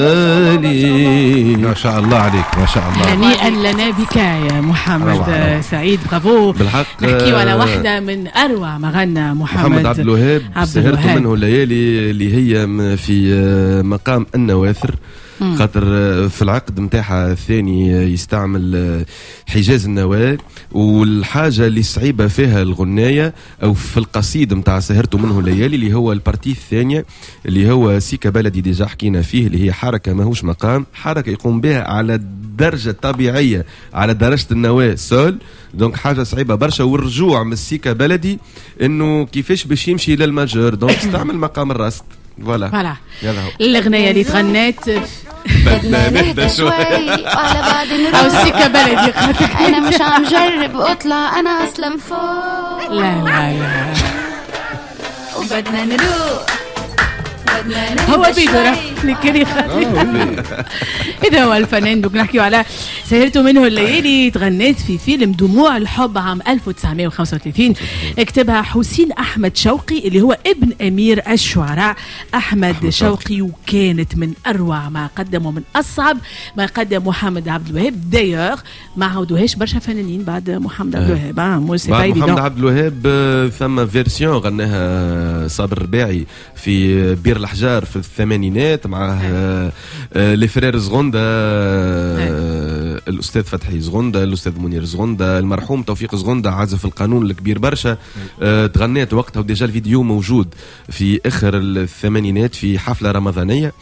ما شاء الله عليك، ما شاء الله. هنيئا لنا بك يا محمد سعيد، برافو. بالحق نحكيو على واحدة من أروع ما غنى محمد عبد الوهاب. سهرت منه الليالي اللي هي في مقام النواثر، خاطر في العقد متاعها الثاني يستعمل حجاز النواة، والحاجة اللي صعيبة فيها الغناية أو في القصيد متاع سهرته منه الليالي اللي هو البارتي الثانية اللي هو سيكا بلدي ديجا حكينا فيه، اللي هي حركة ماهوش مقام، حركة يقوم بها على درجة طبيعية على درجة النواة سول، دونك حاجة صعيبة برشا. والرجوع من السيكا بلدي انه كيفاش باش يمشي للماجور، دونك استعمل مقام الرصد. فوالا الأغنية اللي تغنيت بدنا نهدى شوي وعلى بعض نروح أو السكة بلدي. أنا مش عم جرب أطلع، أنا أصلا فوق. لا لا لا وبدنا نروح هو بيدرا لكن إذا هو الفنان. دوك نحكيو على سهرته منه الليالي، تغنيت في فيلم دموع الحب عام 1935، اكتبها حسين أحمد شوقي اللي هو ابن أمير الشعراء أحمد شوقي، وكانت من أروع ما قدم ومن أصعب ما قدم محمد عبد الوهاب. دايوغ ما عودوهاش برشا فنانين بعد محمد عبد الوهاب. بعد محمد عبد الوهاب ثم فيرسيون غناها صابر الرباعي في بير الأحجار في الثمانينات مع لي فرير زغوندا، الأستاذ فتحي زغوندا، الأستاذ منير زغوندا، المرحوم توفيق زغوندا عازف القانون الكبير برشا. تغنيت وقتها وديجا الفيديو موجود في آخر الثمانينات في حفلة رمضانية.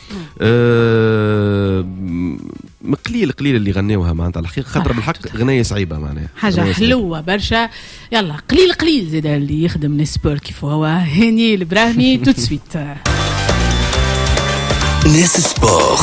قليل اللي غناوها معناتها الحقيقة، خاطر بالحق غناية صعيبة معناها، حاجة حلوة برشا. يلا قليل زاد اللي يخدم نسبور كيف هو هاني البراهمي. تو تسويت ناس سبور.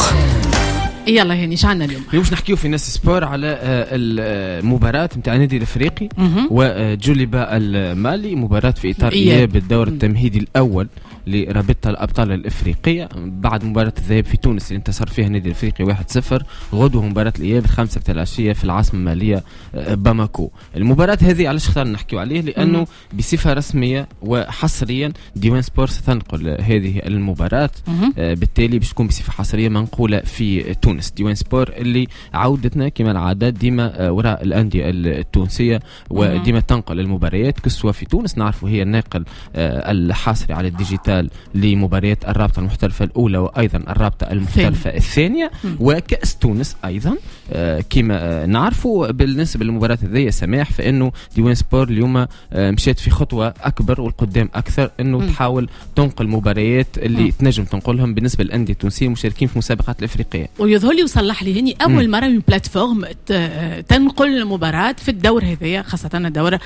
يلا هاني شعنا اليوم باش نحكيو في ناس سبور على المباراة نتاع النادي الافريقي وجوليبا المالي، مباراة في اطار اياب الدور التمهيدي الاول لرابطة الابطال الافريقية بعد مباراة الذهاب في تونس اللي انتصر فيها النادي الافريقي 1-0. غدوه مباراة الاياب 5 العشية في العاصمة المالية باماكو. المباراة هذه علاش اختار نحكيو عليه؟ لانه بصفة رسمية وحصريا ديوان سبورتس تنقل هذه المباراة، بالتالي باش تكون بصفة حصرية منقولة في تونس. ديوان سبور اللي عودتنا كما العادة ديما وراء الأندية التونسية وديما تنقل المباريات كسوة في تونس. نعرفوا هي الناقل الحصري على الديجيتال لمباريات الرابطة المحترفة الأولى وأيضا الرابطة المحترفة الثانية وكأس تونس أيضا. كما نعرفوا بالنسبة للمباراة هذه سماح، فإنه ديوان سبور اليوم مشيت في خطوة أكبر والقدام أكثر، إنه تحاول تنقل مباريات اللي تنجم تنقلهم بالنسبة للأندية التونسية المشاركين في مسابقات الأفريقية. ويظهر لي وصلح لي هني أول مرة من بلاتفورم تنقل المباراة في الدور هذايا، خاصة الدور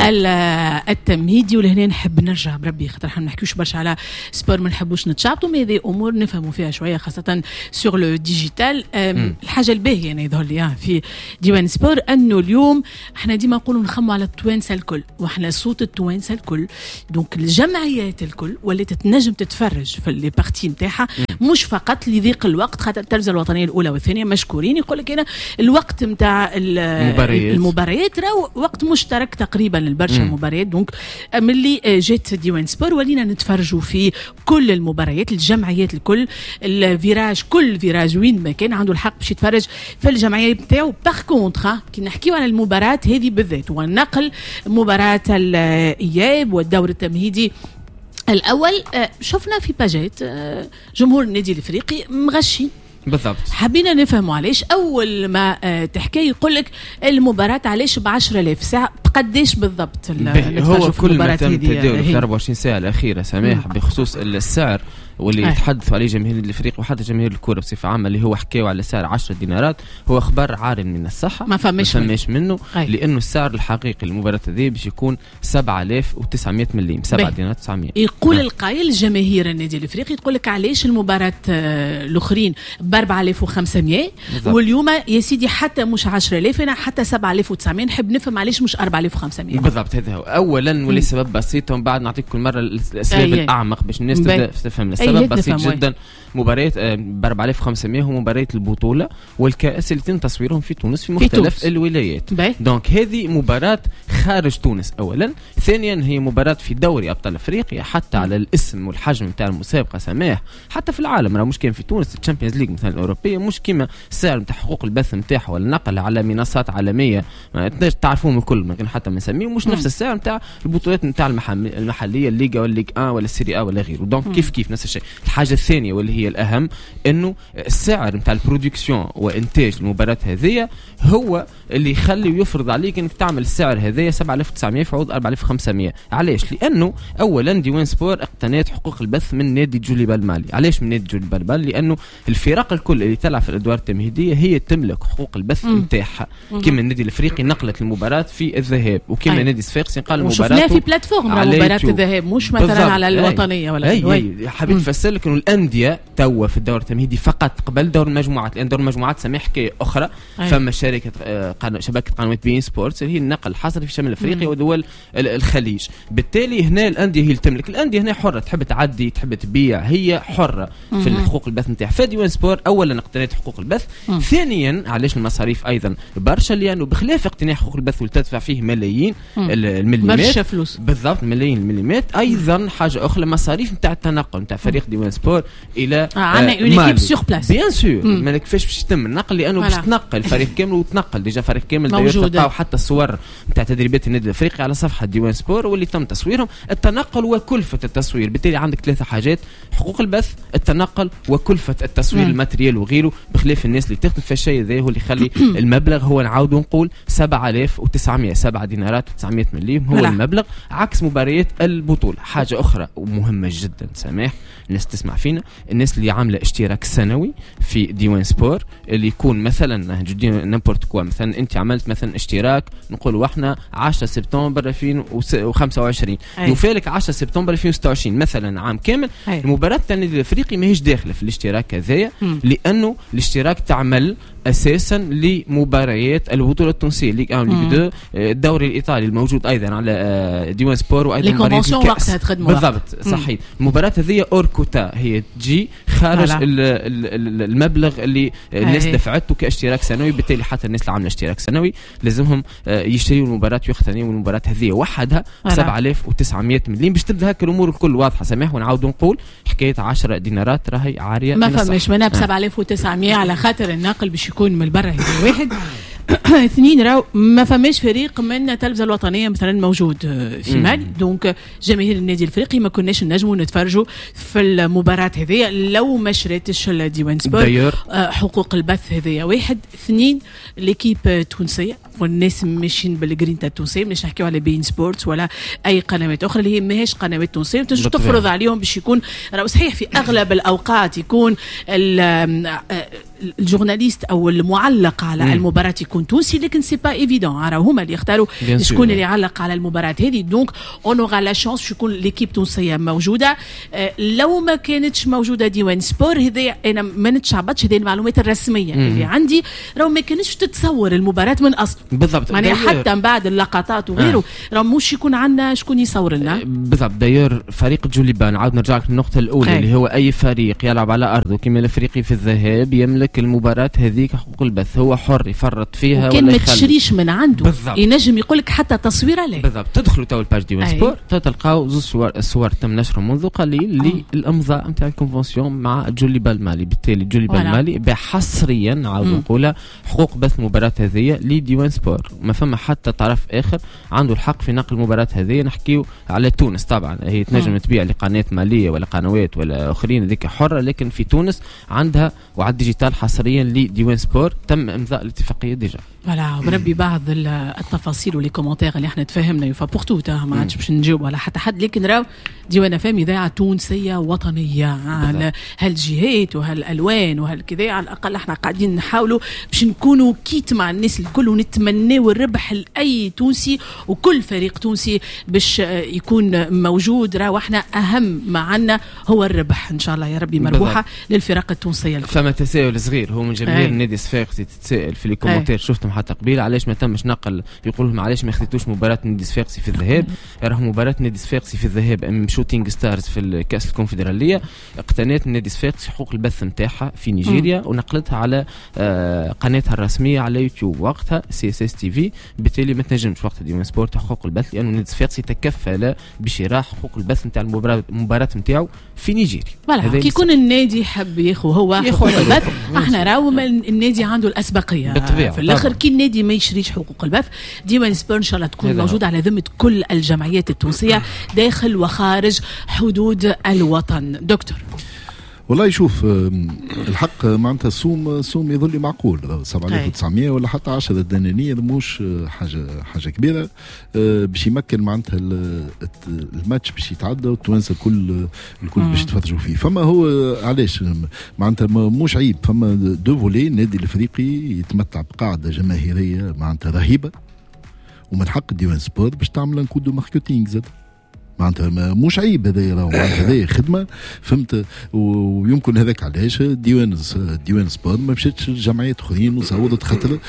التمهيدي. ولهنا نحب نرجع بربي، خاطر احنا نحكيوش برشا على سبور، ما نحبوش نتشعبطوا، ما هذه أمور نفهموا فيها شوية خاصة سور لو ديجيتال. الحاجة الباهية أنا يظهر لي في ديوان سبور أنه اليوم احنا ديما نقولوا نخموا على التوانسة الكل، واحنا صوت التوانسة الكل، دونك الجمعيات الكل واللي تتنجم تتفرج في اللي بارتي نتاعها، مش فقط لضيق الوقت، خاطر التلفزة الوطنية الأولى والثانية مشكورين يقول لك هنا الوقت نتاع المباريات راهو وقت مشترك تقريبا للبرشا مباريات. دونك ملي جات ديوان سبور ولينا نتفرجوا في كل المباريات، الجمعيات الكل، الفيراج، كل فيراج وين ما كان عنده الحق باش يتفرج في الجمعيه نتاعو. باغ كونتر كي نحكيو على المباراه هذه بالذات ونقل مباراه الاياب والدور التمهيدي الاول، شفنا في باجات جمهور النادي الافريقي مغشين بالضبط. حبينا نفهموا علاش. اول ما تحكي يقول لك المباراه علاش ب10,000 ساعه، بقديش بالضبط هو كل ما تم تداول في 24 ساعه الاخيره سماح بخصوص السعر واللي يتحدثوا عليه جماهير الافريقي وحتى جماهير الكره بصفه عامه، اللي هو حكاوا على سعر 10 دينارات، هو اخبار عار من الصحه، ما فماش منه. لانه السعر الحقيقي للمباراه هذه باش يكون 7,900 مليم، 7 دينارات 900. يقول القائل جماهير النادي الافريقي تقول لك علاش المباراه الاخرين ب 4,500 واليوم يا سيدي حتى مش 10,000 انا حتى 7,900. نحب نفهم علاش مش 4,500. 4500 بالضبط. هذا هو اولا واللي سبب بسيط، ومن بعد نعطيك كل مره الاسباب الاعمق باش الناس تفهم. السبب بسيط جدا، مباريات ب 4500 هم مباريات البطوله والكاس اللي يتم تصويرهم في تونس في مختلف الولايات. دونك هذه مباراه خارج تونس اولا. ثانيا هي مباراه في دوري ابطال افريقيا، حتى على الاسم والحجم نتاع المسابقه سماح حتى في العالم راه مش كان في تونس الشامبيونز ليج مثلا الاوروبيه مش كيما السعر نتاع حقوق البث نتاعها والنقل على منصات عالميه تعرفوهم الكل، ما كان حتى نسميه مش نفس السعر نتاع البطولات نتاع المحليه الليغا والليغ 1 ولا السيري ولا غيره. دونك كيف نفس الشيء. الحاجه الثانيه واللي هي الاهم انه السعر نتاع البرودكسيون وانتاج المباراه هذه هو اللي يخلي ويفرض عليك انك تعمل السعر هذايا 7900 في عوض 4500. علاش؟ لانه اولا ديوان سبور اقتنت حقوق البث من نادي جوليبا المالي. علاش من نادي جوليبا المالي؟ لانه الفرق الكل اللي تلعب في الادوار التمهيديه هي تملك حقوق البث نتاعها، كما النادي الافريقي نقلت المباراه في الذهاب، وكما نادي صفاقسي قال المباراه في بلاتفورم على مباراه الذهاب مش مثلا على الوطنيه ولا حبيت نفسر لك انه الانديه توا في الدور التمهيدي فقط قبل دور المجموعات، لان دور المجموعات سمح حكايه اخرى. فما شركه شبكه قنوات بين سبورتس اللي هي النقل حصري في شمال افريقيا ودول الخليج. بالتالي هنا الانديه هي اللي تملك، الانديه هنا حره تحب تعدي تحب تبيع، هي حره في الحقوق البث نتاعها. فديوان سبور اولا اقتنت حقوق البث، ثانيا علاش المصاريف ايضا برشا، لانه بخلاف اقتناء حقوق البث واللي تدفع فيه ملايين المليمات برشا فلوس بالضبط ملايين المليمات، ايضا حاجه اخرى مصاريف نتاع التنقل نتاع فريق ديوان سبور الى عندنا اون ايكيب سور بلاس بيان سور. ما كيفاش باش يتم النقل، لانه باش تنقل فريق كامل وتنقل ديجا فريق كامل. تلقاو حتى الصور نتاع تدريبات النادي الافريقي على صفحه ديوان سبور واللي تم تصويرهم، التنقل وكلفه التصوير. بالتالي عندك ثلاثه حاجات: حقوق البث، التنقل، وكلفه التصوير الماتريال وغيره. بخلاف الناس اللي تخدم في الشيء ذا هو اللي يخلي المبلغ هو نعاود نقول 7900 7 دينارات و900 مليم هو المبلغ، عكس مباريات البطوله. حاجه اخرى ومهمه جدا سماح الناس تسمع فينا، الناس اللي عامله اشتراك سنوي في ديوان سبور اللي يكون مثلا نمبورت كوا، مثلا انت عملت مثلا اشتراك نقولوا احنا 10 سبتمبر 2025 يوفالك 10 سبتمبر 2026 مثلا عام كامل. المباراه تاع النادي الافريقي ماهيش داخله في الاشتراك هذايا، لانه الاشتراك تعمل اساسا لمباريات البطوله التونسيه ليغ 1 ليغ 2 الدوري الايطالي الموجود ايضا على ديوان سبور، وايضا مباريات الكاس بالضبط صحيح. المباراه هذه اوركوتا هي تجي خارج المبلغ اللي الناس دفعته كاشتراك سنوي. بالتالي حتى الناس اللي عامله اشتراك سنوي لازمهم يشتروا المباراه ويختنوا المباراه هذه وحدها 7900 مليم باش تبدا هكا الامور الكل واضحه سماح. ونعاود نقول حكايه 10 دينارات راهي عاريه، ما فماش منها ب 7900 على خاطر الناقل باش يكون من برا. واحد اثنين راو ما فماش فريق من التلفزه الوطنيه مثلا موجود في مالي، دونك جماهير النادي الافريقي ما كناش نجموا نتفرجوا في المباراه هذه لو ما شريتش الديوان سبور حقوق البث هذه. واحد اثنين ليكيب التونسيه والناس ماشيين بالجرين تاع التونسيه، مش نحكيو على بين سبورتس ولا اي قنوات اخرى اللي هي ماهيش قنوات تونسيه وتنجم تفرض عليهم باش يكون راهو صحيح في اغلب الاوقات يكون الجورناليست او المعلق على المباراه يكون تونسي، لكن سي با ايفيدون راهو هما اللي يختاروا شكون اللي يعلق على المباراه هذه. دونك اون اورا لا شانس شكون ليكيب تونسيه موجوده. لو ما كانتش موجوده ديوان سبور هذه انا ما نتشعبطش، هذه المعلومات الرسميه اللي عندي، راهو ما كانش تتصور المباراه من اصل بالضبط. يعني حتى من بعد اللقطات وغيره راهو مش يكون عندنا شكون يصور لنا بالضبط. داير فريق جوليبان عاود نرجع لك للنقطه الاولى اللي هو اي فريق يلعب على ارضه كما الافريقي في الذهاب يملك المباراة هذيك حقوق البث، هو حر يفرط فيها ولا ما تشريش من عنده بالضبط. ينجم يقول لك حتى تصوير عليه بالضبط. تدخلوا تو الباج ديوان سبور تلقاو زوج الصور تم نشرهم منذ قليل للامضاء نتاع الكونفونسيون مع جوليبا المالي. بالتالي جوليبا المالي بحصريا عاود نقولها حقوق بث مباراة هذه لديوان سبور، ما فما حتى طرف اخر عنده الحق في نقل المباراة هذه. نحكيو على تونس طبعا هي تنجم تبيع لقناه ماليه ولا قنوات ولا اخرين ذيك حره، لكن في تونس عندها وعلى الديجيتال حصريا لديوان سبور تم امضاء الاتفاقيه ديجا. فوالا بربي بعض التفاصيل ولي كومونتير اللي احنا تفهمنا يفا بورتو ما عادش باش نجاوب على حتى حد، لكن راو ديوان فهم اذاعه تونسيه وطنيه على هالجهات وهالالوان وهالكذا. على الاقل احنا قاعدين نحاولوا باش نكونوا كيت مع الناس الكل ونتمنى نتمناو الربح لاي تونسي وكل فريق تونسي باش يكون موجود. راهو احنا اهم ما عندنا هو الربح ان شاء الله يا ربي مربوحه للفرق التونسيه الكل. فما تساؤل صغير هو من جماهير النادي الصفاقسي تتساءل في الكومنتير شفتم حتى قبيل علاش ما تمش نقل، يقول لهم علاش ما خديتوش مباراه النادي الصفاقسي في الذهاب. راه مباراه النادي الصفاقسي في الذهاب امام شوتينغ ستارز في الكاس الكونفدراليه اقتنت النادي الصفاقسي حقوق البث نتاعها في نيجيريا ونقلتها على قناتها الرسميه على يوتيوب وقتها CSS TV. بالتالي ما تنجمش وقت ديوان سبورت حقوق البث لانه النادي الصفاقسي تكفل بشراء حقوق البث نتاع المباراه نتاعو في نيجيريا. كي يكون النادي حب ياخذ هو حقوق البث احنا راهو النادي عنده الاسبقيه بالطبيعه. في الاخر كي النادي ما يشريش حقوق البث ديوان سبورت ان شاء الله تكون موجوده على ذمه كل الجمعيات التونسيه داخل وخارج حدود الوطن. دكتور والله يشوف الحق معناتها السوم يظل معقول 7900 ولا حتى 10 دنانير مش حاجه كبيره باش يمكن معناتها الماتش باش يتعدى والتوانسه الكل باش يتفرجوا فيه. فما هو علاش معناتها مش عيب، فما دو فولي النادي الافريقي يتمتع بقاعده جماهيريه معناتها رهيبه ومن حق الديوان سبورت باش تعمل نكود دو ماركتينغ زاد معناتها مش عيب هذايا، راهو هذايا خدمه فهمت. ويمكن هذاك علاش ديوان سبورت ما مشاتش لجمعيات اخرين وصوتت خاطر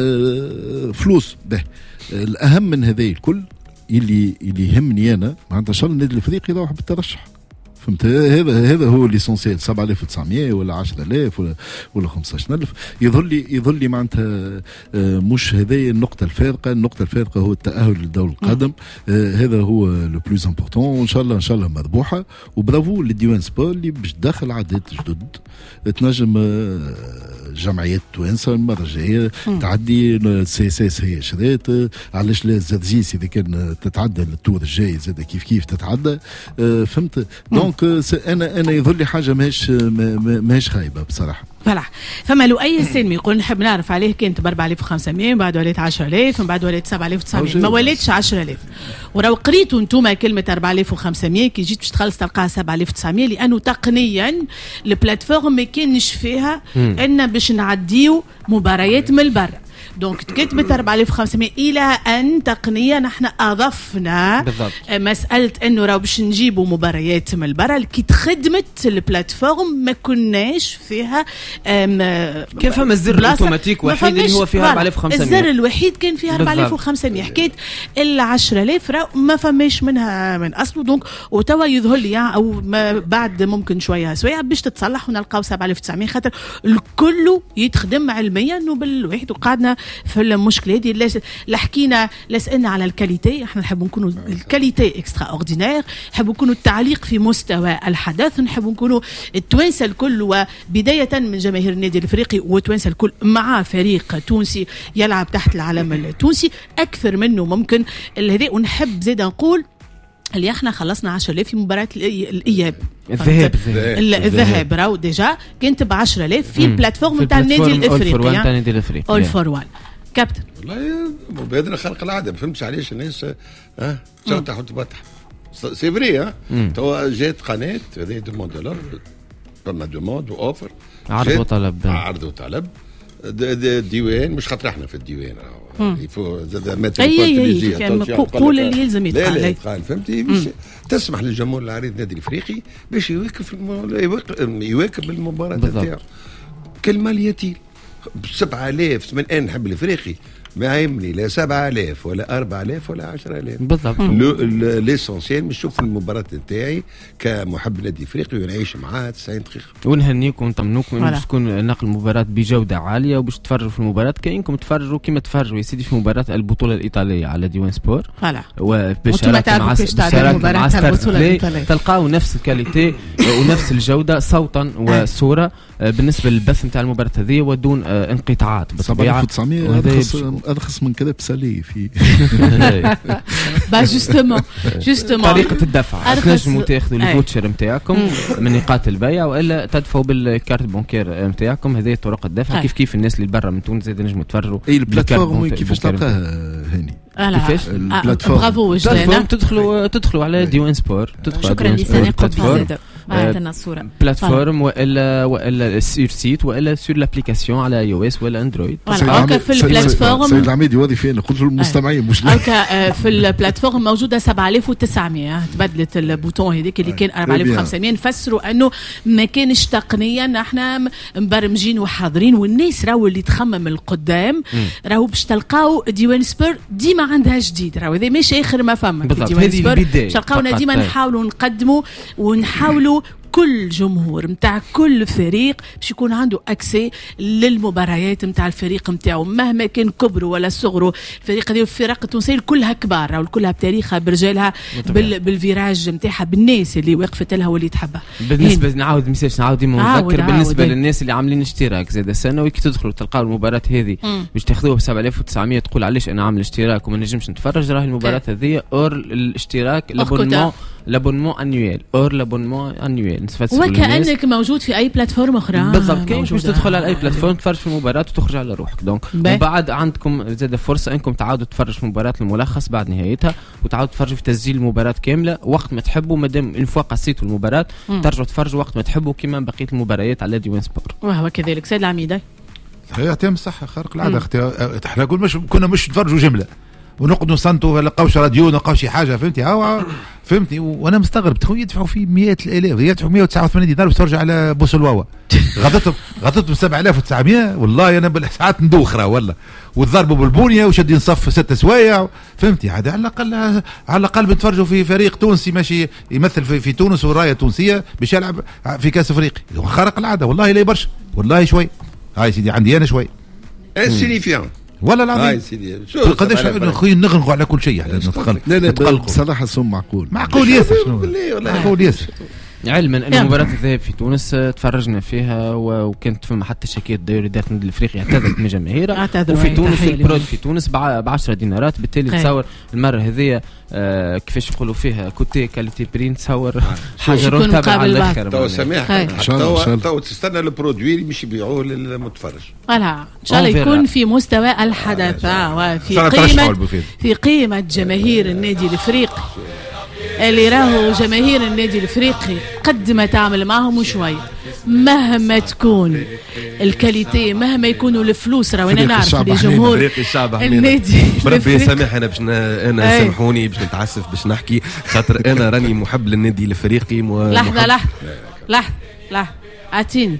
فلوس. به الاهم من هذايا الكل اللي يهمني انا معناتها ان شاء الله النادي الافريقي يروح بالترشح فهمت. هذا هو ليسونسيال 7900 ولا 10000 ولا 15000 يظل لي معناتها مش هذه النقطه الفارقه هو التاهل للدور القادم. هذا هو لو بلوز امبورطون وان شاء الله مربوحه. وبرافو للديوان سبور اللي باش دخل عادات جدد تنجم جمعيات توانسه المره الجايه تعدي CSS هي شريت علاش لا الزرزيس اذا كان تتعدى التور الجاي زاد كيف تتعدى فهمت. دونك انا يظل لي حاجه ماهيش خايبه بصراحه. فما لو اي سلمي يقول نحب نعرف عليه كانت ب 4500 من بعد ولات 10000 من بعد ولات 7900 ما ولاتش 10000 وراه قريتوا انتم كلمه 4500 كي جيت باش تخلص تلقاها 7900 لانه تقنيا البلاتفورم ما كانش فيها ان باش نعديو مباريات من البر. دونك كتبت 4500 الى ان تقنيا نحن اضفنا بالضبط. مساله انه راه باش نجيبوا مباريات من البرا كي تخدمت البلاتفورم ما كناش فيها كان فما الزر الاوتوماتيك وحيد اللي هو فيها 4500 الزر الوحيد كان فيها 4500 حكيت الا 10000 راه ما فماش منها من اصله. دونك وتوا يظهر لي او بعد ممكن شويه باش تتصلح ونلقاو 7900 خاطر الكل يتخدم علميا وبالواحد وقعدنا في المشكله هذه. لا حكينا لا سالنا على الكاليتي، احنا نحب نكونوا الكاليتي اكسترا اوردينير، نحب نكونوا التعليق في مستوى الحدث، نحب نكونوا التوانسه الكل وبدايه من جماهير النادي الافريقي والتوانسه الكل مع فريق تونسي يلعب تحت العلم التونسي اكثر منه ممكن هذا. ونحب زيد نقول اللي احنا خلصنا 10000 في مباراة الإياب الذهاب راهو ديجا كانت ب 10000 في البلاتفورم تاع النادي الافريقي اول فور وان. كابتن والله مبادرة خلق العادة ما فهمتش علاش الناس تفتح وتفتح سي فري. توا جات قناة هذه دوموند دولار فما دوموند واوفر عرض وطلب الديوان مش خاطر احنا في الديوان يفو زاد ماتريكول قول اللي يلزم يتقال لا فهمتي تسمح للجمهور العريض النادي الافريقي باش يواكب المباراه نتاعو. كلمه اليتيم 7000 من انا نحب الافريقي ما يهمني لا 7000 ولا 4000 ولا 10000 بالضبط. ليسونسيال مش نشوف المباراه نتاعي كمحب نادي افريقي ونعيش معاه 90 دقيقه ونهنيكم ونطمنوكم باش تكون نقل المباراه بجوده عاليه وباش تفرجوا في المباراه كاينكم تفرجوا كما تفرجوا يا سيدي في مباراه البطوله الايطاليه على ديوان سبور وبشارة مع تلقاو نفس الكاليتي ونفس الجوده صوتا وصوره بالنسبه للبث نتاع المباراه هذه ودون انقطاعات بالطبيعه. 900 ارخص من كذا بسالي في جوستومون طريقه الدفع تنجموا تاخذوا الفوتشر نتاعكم من نقاط البيع والا تدفعوا بالكارت بونكير نتاعكم. هذه طرق الدفع كيف الناس اللي برا من تونس زاد نجموا تفرجوا البلاتفورم كيفاش تلقاها هاني كيفاش البلاتفورم تدخلوا على ديوان سبور شكرا لسنة عطينا الصوره بلاتفورم والا سور سيت والا سور لابليكاسيون على اي او اس ولا اندرويد. هكا في البلاتفورم سيد العميد يوظف قلت للمستمعين مش هكا في البلاتفورم موجوده 7900 تبدلت البوتون هذيك اللي كان 4500 نفسروا انه ما كانش تقنيا احنا مبرمجين وحاضرين والناس راهو اللي تخمم القدام راهو باش تلقاو ديوان سبور ديما عندها جديد راهو هذا مش اخر ما فما ديوان سبور باش تلقاونا ديما نحاولوا نقدموا ونحاولوا كل جمهور متاع كل فريق باش يكون عنده اكسي للمباريات متاع الفريق متاعه مهما كان كبره ولا صغره. الفريق هذه الفرق التونسيه كلها كبار وكلها بتاريخها برجالها بالفيراج متاعها بالناس اللي وقفت لها واللي تحبها. بالنسبه نعاود ميساج نعاود ديما نذكر بالنسبه للناس اللي عاملين اشتراك زاد سنوي كي تدخلوا تلقاو المباراه هذه باش تاخذوها ب 7900 تقول علاش انا عامل اشتراك وما نجمش نتفرج راهي المباراه هذه اور الاشتراك لابونمون انويل اور لابونمون انويل وكأنك موجود في اي بلاتفورم اخرى بالضبط. كاين باش تدخل على اي بلاتفورم تفرج في المباراه وتخرج على روحك دونك ومن بعد عندكم زاد فرصه انكم تعاودوا تفرج في مباراه الملخص بعد نهايتها وتعاودوا تفرجوا في تسجيل المباراه كامله وقت ما تحبوا مادام اون فوا قصيتوا المباراه ترجعوا تفرجوا وقت ما تحبوا كما بقيه المباريات على ديوان سبور. وهو كذلك سيد العميدة يعطيهم صحه خارق العاده اختي. احنا نقول كنا مش نتفرجوا جمله ونقعدوا نصنتوا ولا نلقاوش راديو نلقاو شي حاجه فهمتني وانا مستغرب تخوي يدفعوا فيه مئات الالاف يدفعوا 189 دينار باش ترجع على بوسلواوا غطتهم 7900 والله انا بالساعات ندوخ راه والله وتضربوا بالبونيه وشادين صف 6 سوايع فهمتي. هذا على الاقل بنتفرجوا في فريق تونسي ماشي يمثل في تونس والرايه التونسيه باش يلعب في كاس افريقيا خارق العاده والله لا برشا والله شوي. هاي سيدي عندي انا شوي انسينيفيان ولا العظيم قداش اخوي نغنغوا على كل شيء احنا لا بصراحه السوم معقول ياسر والله معقول ياسر. علما ان مباراه الذهاب في تونس تفرجنا فيها وكانت فما حتى شكايات دوري داخل النادي الافريقي اعتذرت من جماهيره وفي تونس البرود في تونس ب 10 دينارات بالتالي تصور المره هذه كيفاش يقولوا فيها كوتي كاليتي برين تصور حاجه رونتابل على الاخر. تو سامح تو تستنى البرودوي اللي مش يبيعوه للمتفرج فوالا ان شاء الله يكون في مستوى الحدث وفي قيمه جماهير النادي الافريقي اللي راهو جماهير النادي الافريقي قد ما تعمل معهم شوي مهما تكون الكاليتي مهما يكونوا الفلوس راه انا نعرف اللي جمهور النادي بربي يسامحنا باش انا سامحوني باش نتعسف باش نحكي خاطر انا راني محب للنادي الافريقي لحظه اعطيني